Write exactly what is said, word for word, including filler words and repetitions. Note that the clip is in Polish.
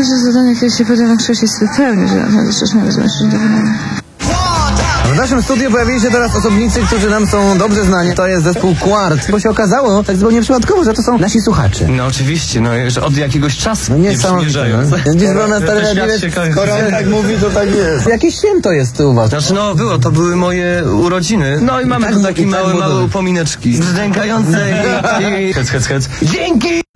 że zadanie, które się poda na kształcie jest wypełnić, że naprawdę coś nie rozumiem, że dokonamy. W naszym studiu pojawili się teraz osobnicy, którzy nam są dobrze znani. To jest zespół Quart. Bo się okazało, tak zupełnie przypadkowo, że to są nasi słuchacze. No oczywiście, no że od jakiegoś czasu No nie niesamowite. przymierzając. No. Dziś była na stare Skoro on tak mówi, to tak jest. Jakie święto jest u was? Znaczy no było, to były moje urodziny. No i mamy tak, tu takie i tak małe, było małe dobrze. upomineczki. Zdękające i... i... Hec, hec, hec. Dzięki!